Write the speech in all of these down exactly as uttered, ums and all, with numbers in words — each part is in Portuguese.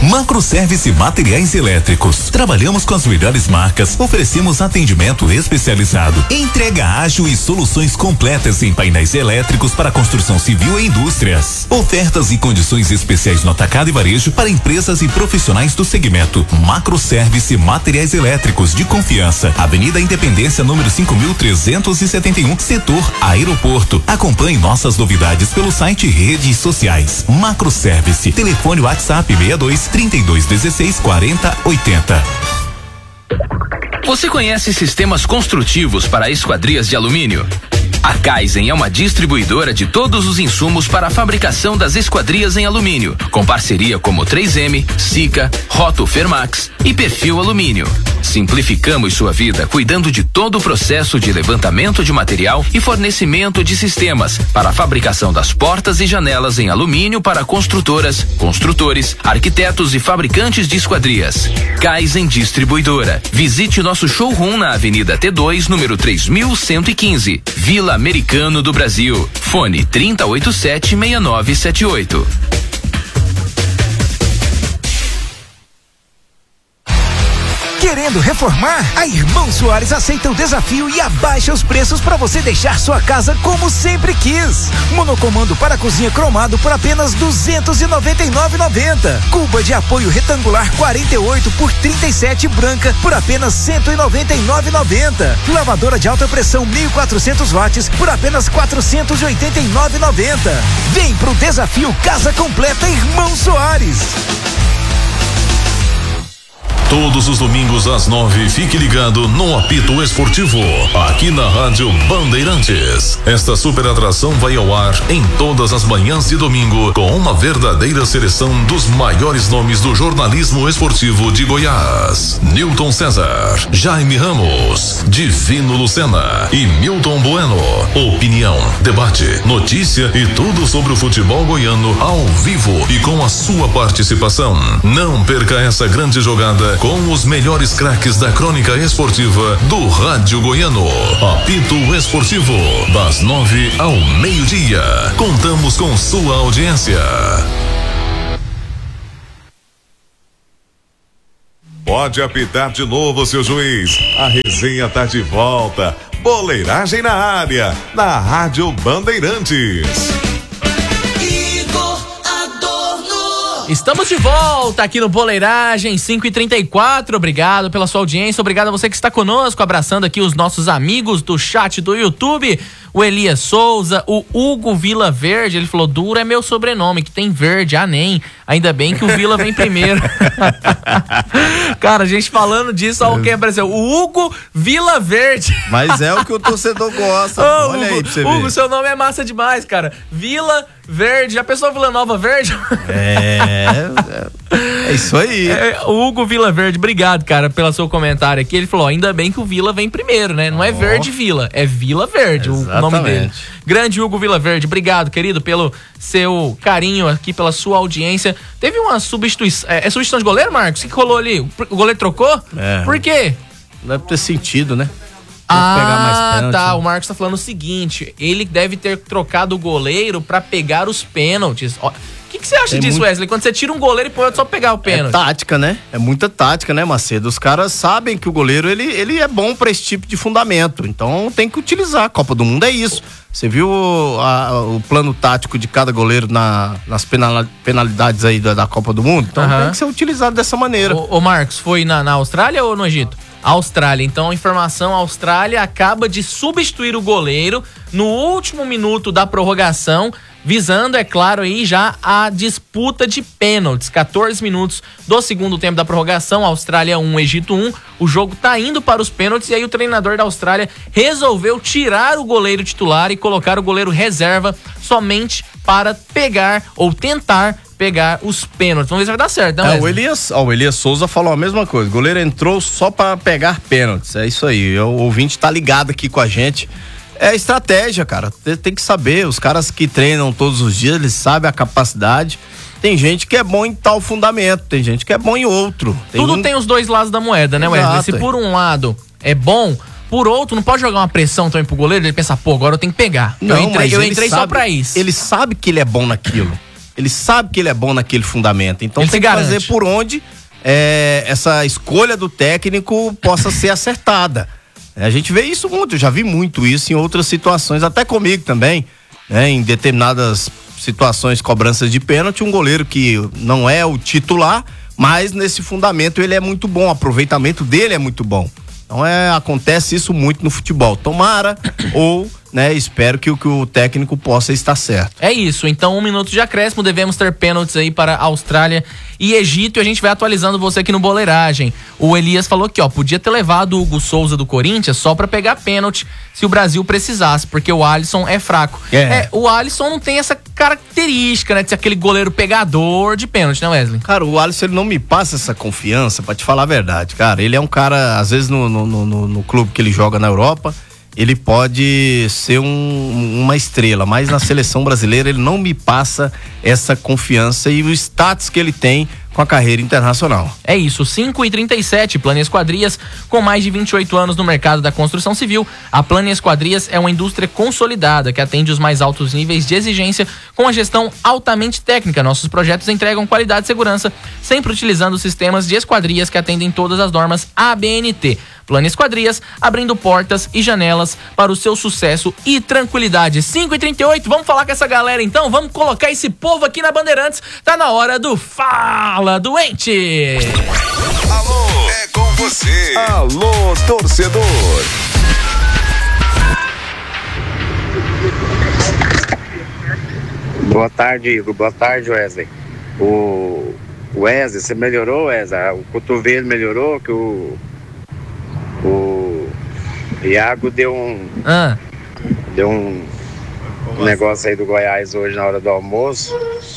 Macroservice Materiais Elétricos. Trabalhamos com as melhores marcas, oferecemos atendimento especializado, entrega ágil e soluções completas em painéis elétricos para construção civil e indústrias. Ofertas e condições especiais no atacado e varejo para empresas e profissionais do segmento. Macroservice Materiais Elétricos de confiança. Avenida Independência, número cinco mil trezentos e setenta e um, setor Aeroporto. Acompanhe nossas novidades pelo site e redes sociais. Macroservice. Telefone WhatsApp seis dois, trinta e dois, dezesseis, quarenta, oitenta. Você conhece sistemas construtivos para esquadrias de alumínio? A Kaizen é uma distribuidora de todos os insumos para a fabricação das esquadrias em alumínio, com parceria como três M, Sika, Roto Fermax e Perfil Alumínio. Simplificamos sua vida cuidando de todo o processo de levantamento de material e fornecimento de sistemas para a fabricação das portas e janelas em alumínio para construtoras, construtores, arquitetos e fabricantes de esquadrias. Kaizen Distribuidora. Visite nosso showroom na Avenida T dois, número três mil cento e quinze, Vila Americano do Brasil. Fone trinta e oito sete, seis nove sete oito. Querendo reformar? A Irmão Soares aceita o desafio e abaixa os preços para você deixar sua casa como sempre quis. Monocomando para a cozinha cromado por apenas duzentos e noventa e nove reais e noventa centavos. Cuba de apoio retangular quarenta e oito por trinta e sete branca por apenas cento e noventa e nove reais e noventa centavos. Lavadora de alta pressão mil e quatrocentos watts por apenas quatrocentos e oitenta e nove reais e noventa centavos. Vem pro desafio Casa Completa Irmão Soares. Todos os domingos às nove, fique ligado no Apito Esportivo, aqui na Rádio Bandeirantes. Esta super atração vai ao ar em todas as manhãs de domingo, com uma verdadeira seleção dos maiores nomes do jornalismo esportivo de Goiás. Newton César, Jaime Ramos, Divino Lucena e Milton Bueno. Opinião, debate, notícia e tudo sobre o futebol goiano ao vivo e com a sua participação. Não perca essa grande jogada com os melhores craques da crônica esportiva do Rádio Goiano. Apito Esportivo, das nove ao meio-dia. Contamos com sua audiência. Pode apitar de novo, seu juiz. A resenha tá de volta. Boleiragem na área, na Rádio Bandeirantes. Estamos de volta aqui no Boleiragem cinco e trinta e quatro. Obrigado pela sua audiência, obrigado a você que está conosco, abraçando aqui os nossos amigos do chat do YouTube. O Elias Souza, o Hugo Vila Verde, ele falou: duro é meu sobrenome, que tem verde, ah, nem. Ainda bem que o Vila vem primeiro. Cara, a gente falando disso, olha quem apareceu. O Hugo Vila Verde. Mas é o que o torcedor gosta. Ô, olha Hugo, aí pra você Hugo, ver. seu nome é massa demais, cara. Vila Verde. Já pensou Vila Nova Verde? É, é isso aí. É, o Hugo Vila Verde, obrigado, cara, pelo seu comentário aqui. Ele falou: ainda bem que o Vila vem primeiro, né? Não é oh. Verde Vila, é Vila Verde. Exatamente. O nome dele. Grande Hugo Vila Verde, obrigado, querido, pelo seu carinho aqui, pela sua audiência. Teve uma substituição. É, é substituição de goleiro, Marcos? O que rolou ali? O goleiro trocou? É. Por quê? Deve ter sentido, né? Ah, pegar mais pênalti, tá. né? O Marcos tá falando o seguinte: ele deve ter trocado o goleiro pra pegar os pênaltis. Ó, o que, que você acha Tem disso, muito... Wesley? Quando você tira um goleiro e põe outro só pra pegar o pênalti. É tática, né? É muita tática, né, Macedo? Os caras sabem que o goleiro, ele, ele é bom pra esse tipo de fundamento. Então tem que utilizar. A Copa do Mundo é isso. Você viu a, o plano tático de cada goleiro na, nas penalidades aí da, da Copa do Mundo? Então uhum. tem que ser utilizado dessa maneira. Ô, ô Marcos, foi na, na Austrália ou no Egito? Austrália. Então, informação: a Austrália acaba de substituir o goleiro no último minuto da prorrogação, visando, é claro, aí já a disputa de pênaltis. quatorze minutos do segundo tempo da prorrogação, Austrália um, Egito um. O jogo tá indo para os pênaltis e aí o treinador da Austrália resolveu tirar o goleiro titular e colocar o goleiro reserva somente para pegar ou tentar pegar os pênaltis. Vamos ver se vai dar certo, né? É, o Elias, ó, o Elias Souza falou a mesma coisa. O goleiro entrou só para pegar pênaltis. É isso aí. O ouvinte tá ligado aqui com a gente. É estratégia, cara. Tem que saber. Os caras que treinam todos os dias, eles sabem a capacidade. Tem gente que é bom em tal fundamento, tem gente que é bom em outro. Tem Tudo um... tem os dois lados da moeda, né, Wesley? Se por um lado é bom, por outro, não pode jogar uma pressão também pro goleiro, ele pensar: pô, agora eu tenho que pegar. Não, eu entrei, mas eu ele entrei sabe, só pra isso. Ele sabe que ele é bom naquilo. Ele sabe que ele é bom naquele fundamento. Então ele tem que fazer por onde é, essa escolha do técnico possa ser acertada. A gente vê isso muito, eu já vi muito isso em outras situações, até comigo também, né? Em determinadas situações, cobranças de pênalti, um goleiro que não é o titular, mas nesse fundamento ele é muito bom, o aproveitamento dele é muito bom. Então é, acontece isso muito no futebol. Tomara ou, né, espero que, que o técnico possa estar certo. É isso, então um minuto de acréscimo, devemos ter pênaltis aí para Austrália e Egito, e a gente vai atualizando você aqui no Boleiragem. O Elias falou que, ó, podia ter levado o Hugo Souza do Corinthians só para pegar pênalti se o Brasil precisasse, porque o Alisson é fraco. É. é. O Alisson não tem essa característica, né, de ser aquele goleiro pegador de pênalti, né, Wesley? Cara, o Alisson, ele não me passa essa confiança, pra te falar a verdade, cara. Ele é um cara, às vezes no, no, no, no clube que ele joga na Europa, ele pode ser um, uma estrela, mas na seleção brasileira ele não me passa essa confiança e o status que ele tem com a carreira internacional. É isso, cinco e trinta e sete, Plano Esquadrias, com mais de vinte e oito anos no mercado da construção civil, a Plano Esquadrias é uma indústria consolidada que atende os mais altos níveis de exigência com a gestão altamente técnica. Nossos projetos entregam qualidade e segurança, sempre utilizando sistemas de esquadrias que atendem todas as normas A B N T. Plano Esquadrias, abrindo portas e janelas para o seu sucesso e tranquilidade. cinco e trinta e oito, vamos falar com essa galera então, vamos colocar esse povo aqui na Bandeirantes, tá na hora do Fala Doente! Alô, é com você. Alô, torcedor. Boa tarde, Igor. Boa tarde, Wesley. O Wesley, você melhorou, Wesley? O cotovelo melhorou, que o o Iago deu um ah. deu um, um negócio aí do Goiás hoje na hora do almoço,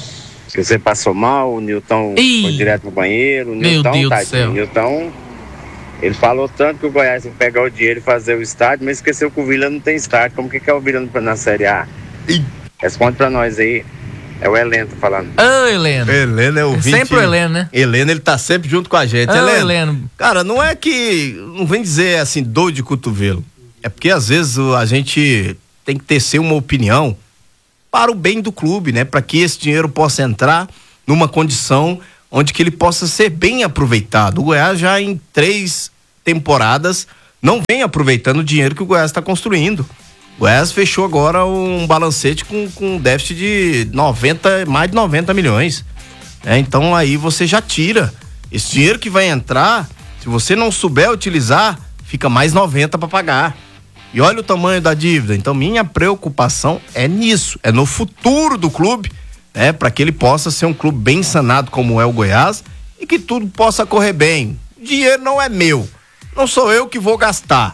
que você passou mal, o Nilton Ih. foi direto pro banheiro. O Meu Nilton, Deus do tadinho, céu. o Nilton, ele falou tanto que o Goiás tem que pegar o dinheiro e fazer o estádio, mas esqueceu que o Vila não tem estádio. Como que, que é o Vila na Série A? Ih. Responde pra nós aí. É o Heleno falando. Ô, Heleno. Heleno é o vinte... Sempre o Heleno, né? Heleno, ele tá sempre junto com a gente. Ô, Heleno, Heleno. cara, não é que, não vem dizer assim, dor de cotovelo. É porque às vezes a gente tem que tecer uma opinião para o bem do clube, né? Para que esse dinheiro possa entrar numa condição onde que ele possa ser bem aproveitado. O Goiás já em três temporadas não vem aproveitando o dinheiro que o Goiás está construindo. O Goiás fechou agora um balancete com, com um déficit de noventa, mais de noventa milhões. É, então aí você já tira. Esse dinheiro que vai entrar, se você não souber utilizar, fica mais noventa para pagar. E olha o tamanho da dívida. Então minha preocupação é nisso, é no futuro do clube, né, para que ele possa ser um clube bem sanado como é o Goiás e que tudo possa correr bem. O dinheiro não é meu, não sou eu que vou gastar,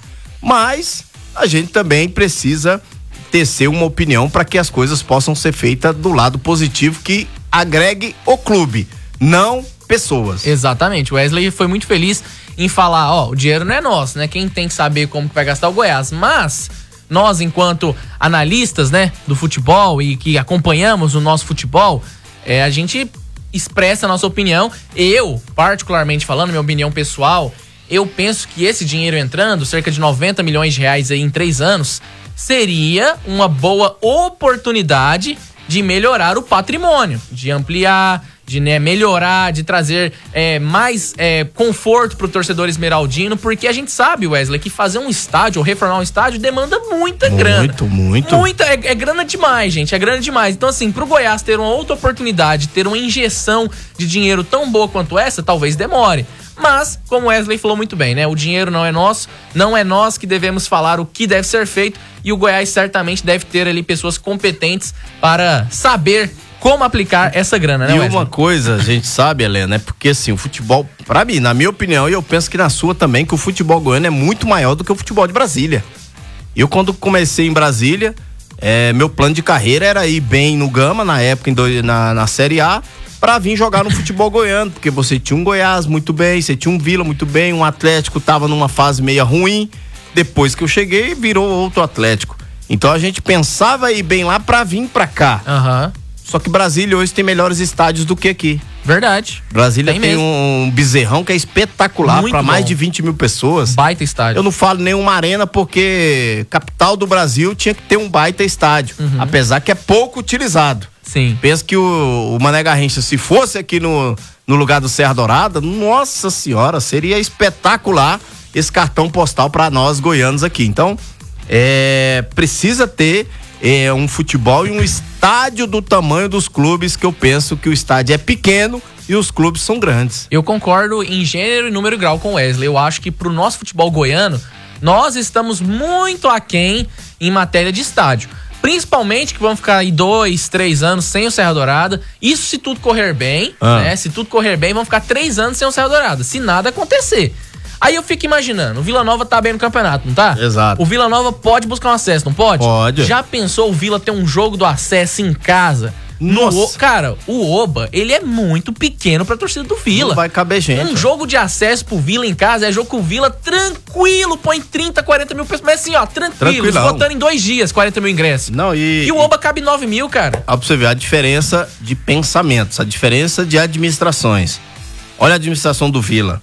mas a gente também precisa tecer uma opinião para que as coisas possam ser feitas do lado positivo que agregue o clube, não pessoas. Exatamente, o Wesley foi muito feliz em falar, ó, o dinheiro não é nosso, né? Quem tem que saber como que vai gastar é o Goiás, mas nós, enquanto analistas, né, do futebol e que acompanhamos o nosso futebol, é, a gente expressa a nossa opinião. Eu, particularmente falando, minha opinião pessoal, eu penso que esse dinheiro entrando, cerca de noventa milhões de reais aí em três anos, seria uma boa oportunidade de melhorar o patrimônio, de ampliar, de, né, melhorar, de trazer é, mais é, conforto pro torcedor esmeraldino, porque a gente sabe, Wesley, que fazer um estádio ou reformar um estádio demanda muita muito, grana. Muito, muito. Muita, é, é grana demais, gente, é grana demais. Então, assim, pro Goiás ter uma outra oportunidade, ter uma injeção de dinheiro tão boa quanto essa, talvez demore. Mas, como o Wesley falou muito bem, né? O dinheiro não é nosso, não é nós que devemos falar o que deve ser feito, e o Goiás certamente deve ter ali pessoas competentes para saber como aplicar essa grana, né, E Wesley? uma coisa a gente sabe, Helena, é porque assim, o futebol, pra mim, na minha opinião, e eu penso que na sua também, que o futebol goiano é muito maior do que o futebol de Brasília. Eu, quando comecei em Brasília, é, meu plano de carreira era ir bem no Gama, na época, em do, na, na Série A, pra vir jogar no futebol goiano, porque você tinha um Goiás muito bem, você tinha um Vila muito bem, um Atlético tava numa fase meio ruim, depois que eu cheguei, virou outro Atlético. Então a gente pensava ir bem lá pra vir pra cá. Aham. Só que Brasília hoje tem melhores estádios do que aqui. Verdade. Brasília tem, Tem tem um bezerrão que é espetacular Muito para mais bom. de vinte mil pessoas. Baita estádio. Eu não falo nenhuma arena porque capital do Brasil tinha que ter um baita estádio, Uhum. apesar que é pouco utilizado. Sim. Pensa que o, o Mané Garrincha, se fosse aqui no, no lugar do Serra Dourada, nossa senhora, seria espetacular esse cartão postal para nós goianos aqui. Então, é, precisa ter é, um futebol e um estádio do tamanho dos clubes, que eu penso que o estádio é pequeno e os clubes são grandes. Eu concordo em gênero e número e grau com o Wesley. Eu acho que pro nosso futebol goiano, nós estamos muito aquém em matéria de estádio. Principalmente que vamos ficar aí dois, três anos sem o Serra Dourada. Isso se tudo correr bem, ah. né? Se tudo correr bem, vamos ficar três anos sem o Serra Dourada, se nada acontecer. Aí eu fico imaginando, o Vila Nova tá bem no campeonato, não tá? Exato. O Vila Nova pode buscar um acesso, não pode? Pode. Já pensou o Vila ter um jogo do acesso em casa? Nossa. No, cara, o Oba, ele é muito pequeno pra torcida do Vila. Não vai caber gente. Um jogo de acesso pro Vila em casa é jogo que o Vila tranquilo põe trinta, quarenta mil pessoas. Mas assim, ó, tranquilo, esgotando em dois dias quarenta mil ingressos. Não, e, e o Oba cabe nove mil, cara. Ó, pra você ver a diferença de pensamentos, a diferença de administrações. Olha a administração do Vila.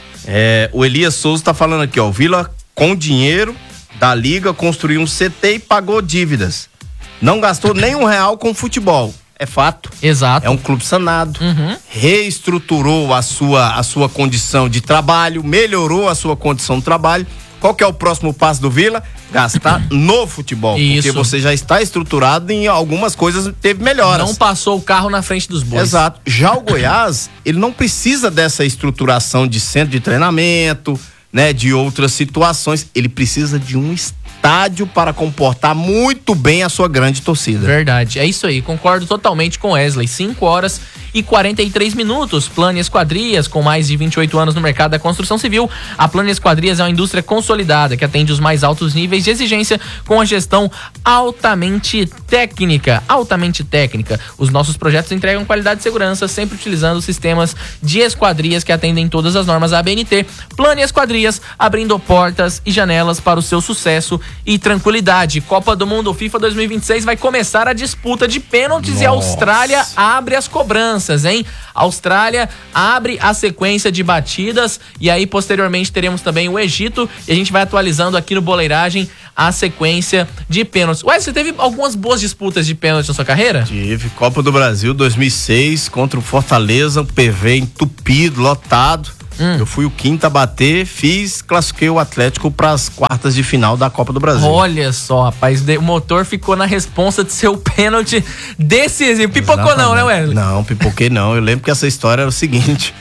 É, o Elias Souza tá falando aqui, ó. O Vila, com dinheiro da Liga, construiu um C T e pagou dívidas. Não gastou nem um real com futebol. É fato. Exato. É um clube sanado. Uhum. Reestruturou a sua, a sua condição de trabalho, melhorou a sua condição de trabalho. Qual que é o próximo passo do Vila? Gastar no futebol. Isso. Porque você já está estruturado em algumas coisas, teve melhoras. Não passou o carro na frente dos bois. Exato. Já o Goiás, ele não precisa dessa estruturação de centro de treinamento, né, de outras situações. Ele precisa de um estádio para comportar muito bem a sua grande torcida. Verdade, é isso aí, concordo totalmente com Wesley. cinco horas e quarenta e três minutos. Plano Esquadrias, com mais de vinte e oito anos no mercado da construção civil. A Plano Esquadrias é uma indústria consolidada que atende os mais altos níveis de exigência com a gestão altamente técnica. Altamente técnica. Os nossos projetos entregam qualidade e segurança, sempre utilizando sistemas de esquadrias que atendem todas as normas A B N T. Plano Esquadrias, abrindo portas e janelas para o seu sucesso e tranquilidade. Copa do Mundo FIFA dois mil e vinte e seis vai começar a disputa de pênaltis. Nossa. E a Austrália abre as cobranças, hein? A Austrália abre a sequência de batidas e aí posteriormente teremos também o Egito e a gente vai atualizando aqui no Boleiragem a sequência de pênaltis. Ué, você teve algumas boas disputas de pênalti na sua carreira? Tive. Copa do Brasil dois mil e seis contra o Fortaleza, o P V entupido, lotado. Hum. Eu fui o quinto a bater, fiz, classifiquei o Atlético para as quartas de final da Copa do Brasil. Olha só, rapaz, o motor ficou na responsa de ser o pênalti decisivo. Pipocou. Exatamente. Não, né, Wesley? Não, pipoquei não. Eu lembro que essa história era o seguinte,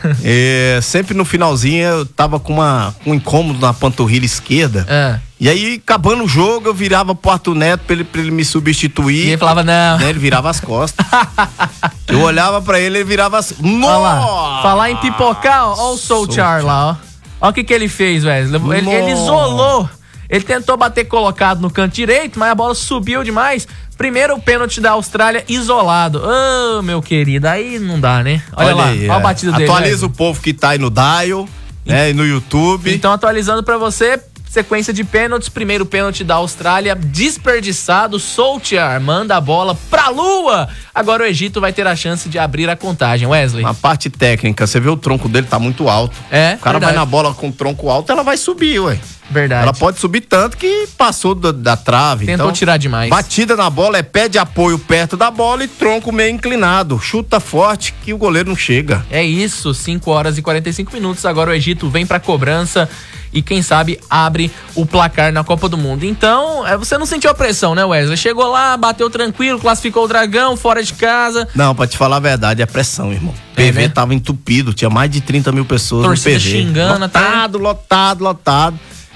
é, sempre no finalzinho eu tava com uma, um incômodo na panturrilha esquerda. É. E aí, acabando o jogo, eu virava pro Arthur Neto pra ele, pra ele me substituir. E ele falava, não. Né, ele virava as costas. Eu olhava pra ele, ele virava as... Nossa! Falar em pipocar, ó, ó o Solskjaer lá, ó. Ó o que que ele fez, Wesley. Ele, ele isolou. Ele tentou bater colocado no canto direito, mas a bola subiu demais. Primeiro o pênalti da Austrália isolado. Ô, oh, meu querido, aí não dá, né? Olha, Olha lá, aí, olha é. a batida dele. Atualiza Wesley. O povo que tá aí no Dial, né, e no YouTube. Então, atualizando pra você... Sequência de pênaltis, primeiro pênalti da Austrália, desperdiçado, Solskjaer manda a bola pra lua. Agora o Egito vai ter a chance de abrir a contagem, Wesley. Na parte técnica, você vê o tronco dele tá muito alto. É, o cara verdade. Vai na bola com o tronco alto, ela vai subir, ué. Verdade. Ela pode subir tanto que passou da, da trave. Tentou então, tirar demais. Batida na bola é pé de apoio perto da bola e tronco meio inclinado. Chuta forte que o goleiro não chega. É isso, cinco horas e quarenta e cinco minutos. Agora o Egito vem pra cobrança e quem sabe abre o placar na Copa do Mundo. Então, você não sentiu a pressão, né, Wesley? Chegou lá, bateu tranquilo, classificou o Dragão fora de casa. Não, pra te falar a verdade, é pressão, irmão. O P V é, né? Tava entupido, tinha mais de trinta mil pessoas torcida no P V. Xingando, lotado, até... lotado, lotado.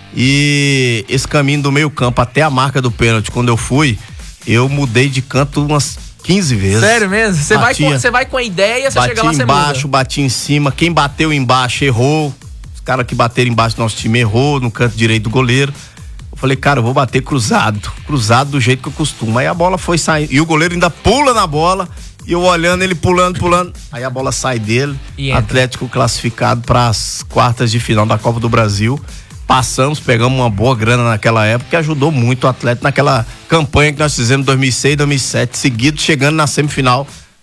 E esse caminho do meio campo até a marca do pênalti, quando eu fui, eu mudei de canto umas quinze vezes. Sério mesmo? Você vai com, você vai com a ideia, você chega lá, você muda. Bati embaixo, bati em cima, quem bateu embaixo errou. Os caras que bateram embaixo do nosso time errou no canto direito do goleiro. Eu falei, cara, eu vou bater cruzado, cruzado do jeito que eu costumo. Aí a bola foi saindo, e o goleiro ainda pula na bola, e eu olhando ele pulando, pulando. Aí a bola sai dele, e Atlético classificado para as quartas de final da Copa do Brasil. Passamos, pegamos uma boa grana naquela época, que ajudou muito o Atlético naquela campanha que nós fizemos em dois mil e seis, dois mil e sete, seguido chegando na semifinal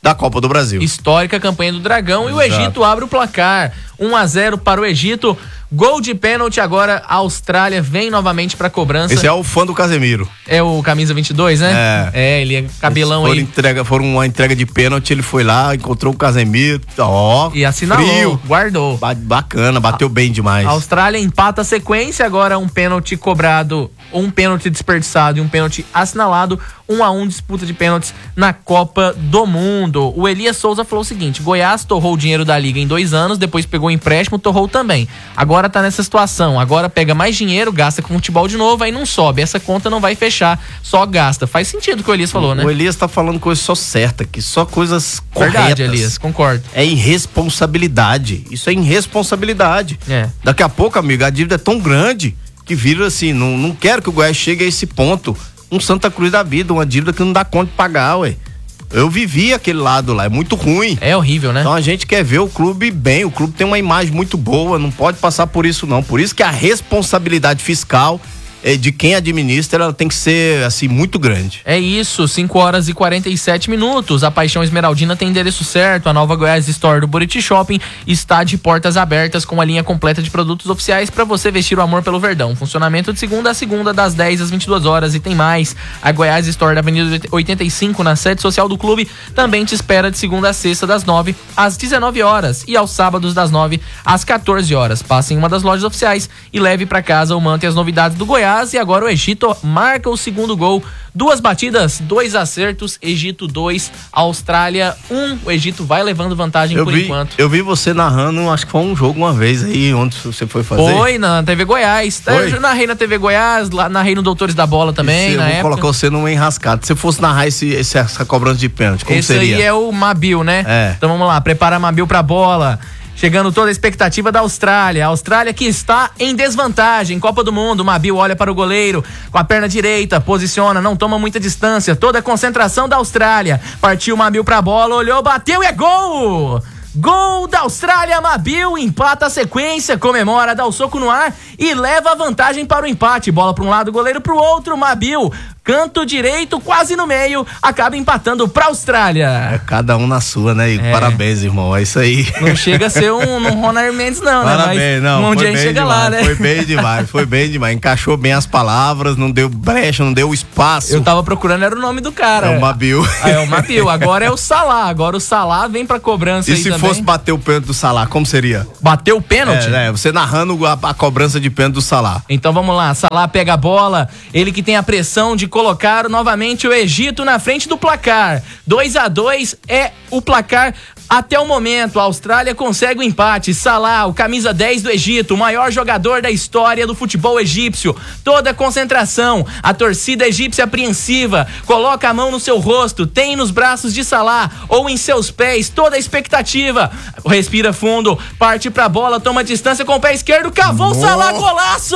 da Copa do Brasil. Histórica campanha do Dragão. Exato. E o Egito abre o placar. um a zero para o Egito. Gol de pênalti, agora a Austrália vem novamente pra cobrança. Esse é o fã do Casemiro. É o camisa vinte e dois, né? É. É, ele é cabelão foram aí. Entrega, foram uma entrega de pênalti, ele foi lá, encontrou o Casemiro, ó. E assinalou, frio, guardou. Ba- bacana, bateu a, bem demais. A Austrália empata a sequência, agora um pênalti cobrado, um pênalti desperdiçado e um pênalti assinalado. Um a um disputa de pênaltis na Copa do Mundo. O Elias Souza falou o seguinte: Goiás torrou o dinheiro da Liga em dois anos, depois pegou o empréstimo, torrou também. Agora tá nessa situação, agora pega mais dinheiro, gasta com futebol de novo, aí não sobe. Essa conta não vai fechar, só gasta. Faz sentido o que o Elias falou, né? O Elias tá falando coisa só certa, que só coisas corretas. Verdade, Elias, concordo. É irresponsabilidade. Isso é irresponsabilidade. É. Daqui a pouco, amigo, a dívida é tão grande que vira assim, não, não quero que o Goiás chegue a esse ponto. Um Santa Cruz da vida, uma dívida que não dá conta de pagar, ué. Eu vivi aquele lado lá, é muito ruim. É horrível, né? Então a gente quer ver o clube bem, o clube tem uma imagem muito boa, não pode passar por isso não. Por isso que a responsabilidade fiscal é, de quem administra, ela tem que ser, assim, muito grande. É isso, cinco horas e quarenta e sete minutos. A Paixão Esmeraldina tem endereço certo. A nova Goiás Store do Buriti Shopping está de portas abertas com a linha completa de produtos oficiais para você vestir o amor pelo Verdão. Funcionamento de segunda a segunda, das dez às vinte e duas horas. E tem mais. A Goiás Store da Avenida oitenta e cinco, na sede social do clube, também te espera de segunda a sexta, das nove às dezenove horas. E aos sábados, das nove às quatorze horas. Passe em uma das lojas oficiais e leve para casa o manto e as novidades do Goiás. E agora o Egito marca o segundo gol. Duas batidas, dois acertos. Egito dois, Austrália um. O Egito vai levando vantagem eu por vi, enquanto. Eu vi você narrando, acho que foi um jogo uma vez aí, onde você foi fazer. Foi na T V Goiás. Foi? Eu narrei na T V Goiás, lá, narrei no Doutores da Bola também. Esse, na eu vou época. colocar você numa enrascada. Se você fosse narrar esse, esse, essa cobrança de pênalti, como Esse seria? aí é o Mabil, né? É. Então vamos lá, prepara Mabil pra bola. Chegando toda a expectativa da Austrália. A Austrália que está em desvantagem. Copa do Mundo. Mabil olha para o goleiro com a perna direita. Posiciona, não toma muita distância. Toda a concentração da Austrália. Partiu Mabil pra bola, olhou, bateu e é gol! Gol da Austrália, Mabil empata a sequência, comemora, dá o soco no ar e leva a vantagem para o empate. Bola para um lado, goleiro para o outro, Mabil, canto direito, quase no meio, acaba empatando para a Austrália. É cada um na sua, né? E É. parabéns, irmão, é isso aí. Não chega a ser um, um Ronald Mendes não, Parabéns, né? Mas não, um foi dia a gente bem chega demais, lá, né? Foi bem demais, foi bem demais. Encaixou bem as palavras, não deu brecha, não deu espaço. Eu tava procurando, era o nome do cara. É o Mabil. Ah, é o Mabil, agora é o Salah, agora o Salah vem pra cobrança E aí se também. fosse bater o pênalti do Salah, como seria? Bateu o pênalti? É, é, você narrando a, a cobrança de pênalti do Salah. Então vamos lá, Salah pega a bola, ele que tem a pressão de colocar novamente o Egito na frente do placar. dois a dois é o placar até o momento. A Austrália consegue o empate. Salah, o camisa dez do Egito, o maior jogador da história do futebol egípcio. Toda a concentração, a torcida egípcia apreensiva, coloca a mão no seu rosto, tem nos braços de Salah ou em seus pés, toda a expectativa. Respira fundo, parte pra bola, toma distância com o pé esquerdo, cavou o Salah, golaço!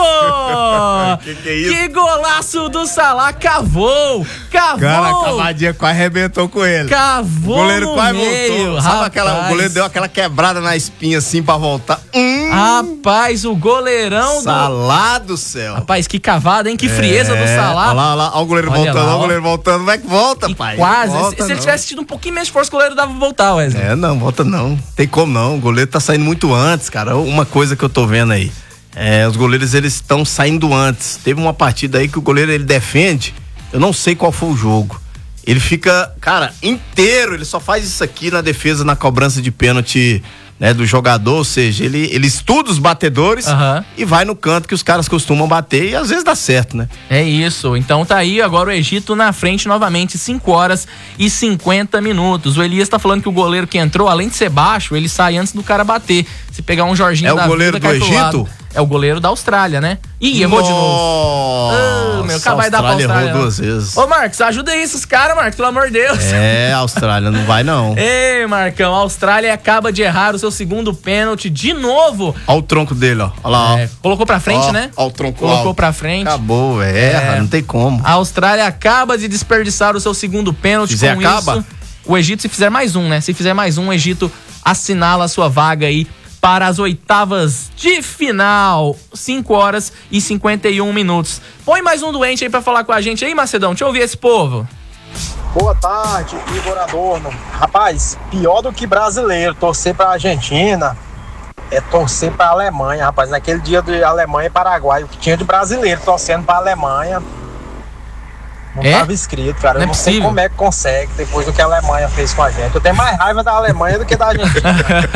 que que é isso? Que golaço do Salah, cavou! Cavou! Cara, a cavadinha quase arrebentou com ele. Cavou O goleiro no quase meio, voltou. Sabe aquela, o rapaz. goleiro deu aquela quebrada na espinha assim pra voltar. Hum, Rapaz, o goleirão do... Salah do céu. Rapaz, que cavada, hein? Que frieza do Salah. Olha lá, olha lá, olha o goleiro Olha voltando, lá, olha ó. o goleiro voltando. Vai que volta, E pai. quase. Volta, se, se ele não. tivesse tido um pouquinho menos de força, o goleiro dava pra voltar, Wesley. É, não, volta não. Tem como não. O goleiro tá saindo muito antes, cara. Uma coisa que eu tô vendo aí. É, os goleiros, eles estão saindo antes. Teve uma partida aí que o goleiro, ele defende. Eu não sei qual foi o jogo. Ele fica, cara, inteiro. Ele só faz isso aqui na defesa, na cobrança de pênalti, né, do jogador. Ou seja, ele, ele estuda os batedores Aham. e vai no canto que os caras costumam bater. E às vezes dá certo, né? É isso, então tá aí agora o Egito na frente novamente, cinco horas e cinquenta minutos. O Elias tá falando que o goleiro que entrou, além de ser baixo, ele sai antes do cara bater. Se pegar um Jorginho É o da goleiro vida, do cai pro Egito? lado. É o goleiro da Austrália, né? Ih, errou de novo. Ah, meu, Nossa, vai dar pra Austrália Austrália. errou duas vezes. Ô, Marcos, ajuda aí esses caras, Marcos, pelo amor de Deus. É, a Austrália não vai não. Ei, Marcão, a Austrália acaba de errar o seu segundo pênalti de novo. Olha o tronco dele, ó. Olha lá, ó. É, colocou pra frente, Ó, né? ó o tronco Colocou alto. pra frente. Acabou, velho. Erra, É. não tem como. A Austrália acaba de desperdiçar o seu segundo pênalti. Fizer, com acaba? isso. O Egito, se fizer mais um, né? Se fizer mais um, o Egito assinala a sua vaga aí para as oitavas de final. cinco horas e cinquenta e um minutos. Põe mais um doente aí pra falar com a gente aí, Macedão. Deixa eu ouvir esse povo. Boa tarde, Igor Adorno. Rapaz, pior do que brasileiro, torcer pra Argentina é torcer pra Alemanha, rapaz. Naquele dia de Alemanha e Paraguai, o que tinha de brasileiro torcendo pra Alemanha não É? tava escrito, cara. Não é Eu não sei possível. como é que consegue depois do que a Alemanha fez com a gente. Eu tenho mais raiva da Alemanha do que da Argentina.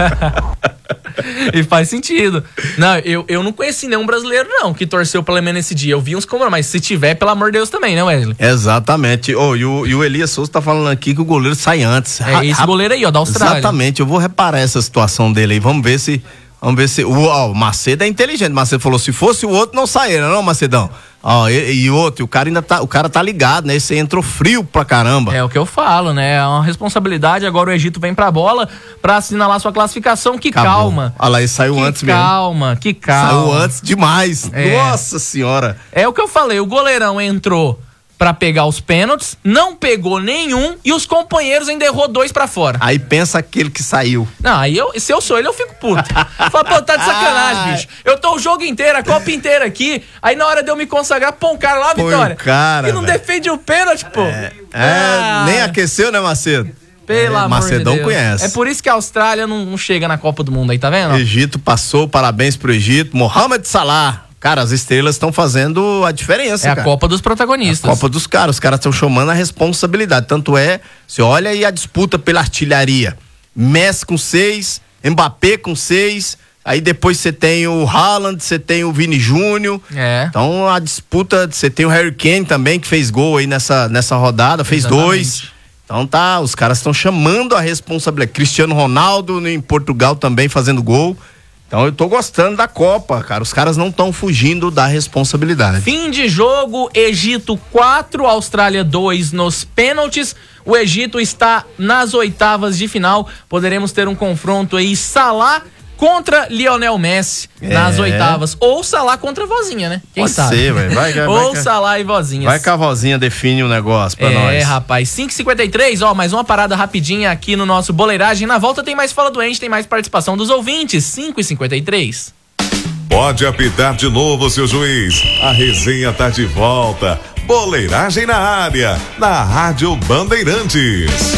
E faz sentido. Não, eu, eu não conheci nenhum brasileiro, não, que torceu pela Alemanha nesse dia. Eu vi uns como, mas se tiver, pelo amor de Deus também, né, Wesley? Exatamente. Oh, e, o, e o Elias Souza tá falando aqui que o goleiro sai antes. É esse Ra- goleiro aí, ó, da Austrália. Exatamente. Eu vou reparar essa situação dele aí. Vamos ver se. Vamos ver se. O, ó, o Macedo é inteligente. O Macedo falou: se fosse o outro, não saía, não, Macedão? Ó, e, e outro, o cara ainda tá. O cara tá ligado, né? Esse aí entrou frio pra caramba. É o que eu falo, né? É uma responsabilidade. Agora o Egito vem pra bola pra assinalar sua classificação. Que Acabou. calma. Olha lá, ele saiu Que antes mesmo. calma, que calma. Saiu antes demais. É. Nossa senhora. É o que eu falei, o goleirão entrou pra pegar os pênaltis, não pegou nenhum e os companheiros ainda errou dois pra fora. Aí pensa aquele que saiu. Não, aí eu, se eu sou ele, eu fico puto. Fala, pô, tá de sacanagem, bicho. Eu tô o jogo inteiro, a Copa inteira aqui, aí na hora de eu me consagrar, pô, um cara lá, Põe Vitória. um cara, e não velho. defende o pênalti, pô. É, Ah. nem aqueceu, né, Macedo? Pelo É, amor Macedão de Deus. conhece. É por isso que a Austrália não, não chega na Copa do Mundo aí, tá vendo? Egito passou, parabéns pro Egito. Mohamed Salah. Cara, as estrelas estão fazendo a diferença, É a cara. Copa dos protagonistas. A Copa dos caras. Os caras estão chamando a responsabilidade. Tanto é, você olha aí a disputa pela artilharia. Messi com seis, Mbappé com seis, aí depois você tem o Haaland, você tem o Vini Júnior. É. Então a disputa, você tem o Harry Kane também, que fez gol aí nessa, nessa rodada, fez Exatamente. dois. Então tá, os caras estão chamando a responsabilidade. Cristiano Ronaldo em Portugal também fazendo gol. Então eu tô gostando da Copa, cara. Os caras não estão fugindo da responsabilidade. Fim de jogo, Egito quatro, Austrália dois nos pênaltis. O Egito está nas oitavas de final. Poderemos ter um confronto aí, Salah contra Lionel Messi É. nas oitavas. Ou Salah contra Vozinha, né? Quem Pode sabe? ser, velho. Vai, vai, Ou vai, Salah e Vozinha. Vai que a vozinha define o negócio pra é, nós. É, rapaz. cinco e cinquenta e três, ó, mais uma parada rapidinha aqui no nosso Boleiragem. Na volta tem mais Fala Doente, tem mais participação dos ouvintes. cinco e cinquenta e três. Pode apitar de novo, seu juiz. A resenha tá de volta. Boleiragem na área, na Rádio Bandeirantes.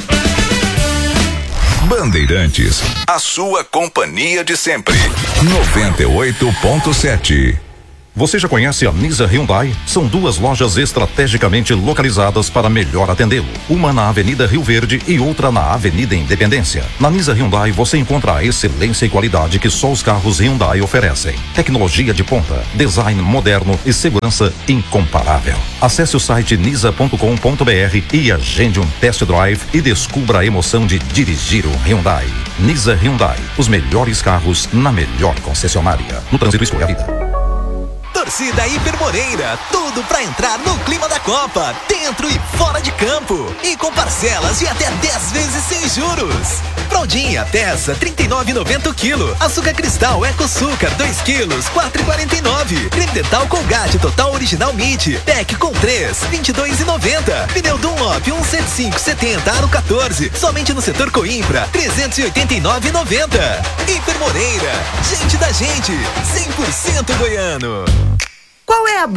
Bandeirantes, a sua companhia de sempre. noventa e oito ponto sete. Você já conhece a Nisa Hyundai? São duas lojas estrategicamente localizadas para melhor atendê-lo. Uma na Avenida Rio Verde e outra na Avenida Independência. Na Nisa Hyundai você encontra a excelência e qualidade que só os carros Hyundai oferecem. Tecnologia de ponta, design moderno e segurança incomparável. Acesse o site nisa ponto com ponto br e agende um test drive e descubra a emoção de dirigir um Hyundai. Nisa Hyundai, os melhores carros na melhor concessionária. No trânsito, escolha a vida. Torcida Hipermoreira, tudo pra entrar no clima da Copa, dentro e fora de campo, e com parcelas de até dez vezes sem juros. Fraldinha peça trinta e nove reais e noventa centavos o quilo. Açúcar Cristal Eco Sucar dois quilos, quatro reais e quarenta e nove centavos. Creme dental Colgate Total Original Meat, pack com três, vinte e dois reais e noventa centavos. Pneu Dunlop cento e setenta e cinco setenta aro quatorze, somente no setor Coimbra, trezentos e oitenta e nove reais e noventa centavos. Hipermoreira, gente da gente, cem por cento goiano. Qual é a